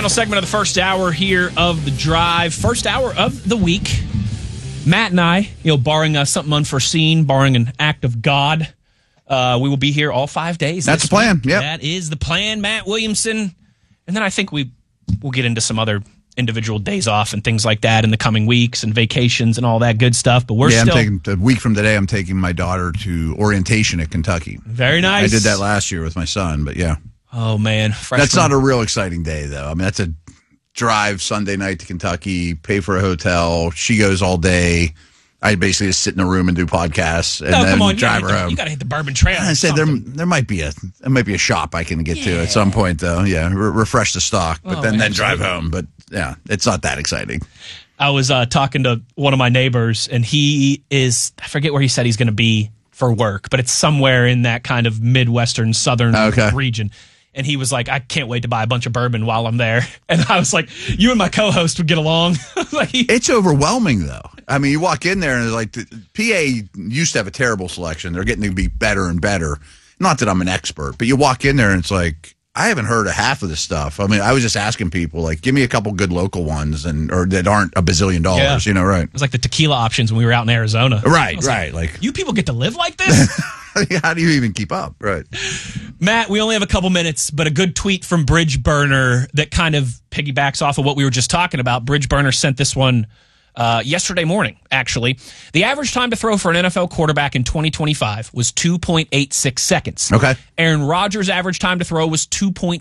final segment of the first hour here of The Drive. First hour of the week. Matt and I, barring something unforeseen, barring an act of God, we will be here all 5 days. That's the plan. Yeah, that is the plan. Matt Williamson, and then I think we'll get into some other individual days off and things like that in the coming weeks and vacations and all that good stuff. But I'm taking a week from today. I'm taking my daughter to orientation at Kentucky. Very nice. I did that last year with my son, but yeah. Oh man, that's not a real exciting day though. I mean, that's a drive Sunday night to Kentucky, pay for a hotel. She goes all day. I basically just sit in a room and do podcasts and then drive her home. You got to hit the Bourbon Trail. I said there might be a shop I can get to at some point though. Yeah, refresh the stock, but then drive home. But yeah, it's not that exciting. I was talking to one of my neighbors, and I forget where he said he's going to be for work, but it's somewhere in that kind of Midwestern Southern region. And he was like, I can't wait to buy a bunch of bourbon while I'm there. And I was like, you and my co-host would get along. It's overwhelming, though. I mean, you walk in there and it's like, PA used to have a terrible selection. They're getting to be better and better. Not that I'm an expert, but you walk in there and it's like, I haven't heard of half of this stuff. I mean, I was just asking people, like, give me a couple good local ones or that aren't $1 billion, right? It was like the tequila options when we were out in Arizona. Right. Like, you people get to live like this? How do you even keep up? Right. Matt, we only have a couple minutes, but a good tweet from Bridge Burner that kind of piggybacks off of what we were just talking about. Bridge Burner sent this one yesterday morning, actually. The average time to throw for an NFL quarterback in 2025 was 2.86 seconds. Okay. Aaron Rodgers' average time to throw was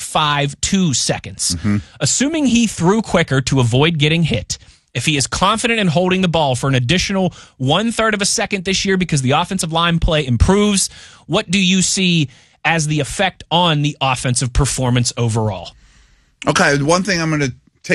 2.52 seconds. Mm-hmm. Assuming he threw quicker to avoid getting hit, if he is confident in holding the ball for an additional 1/3 of a second this year because the offensive line play improves, what do you see as the effect on the offensive performance overall? Okay, one thing I'm going to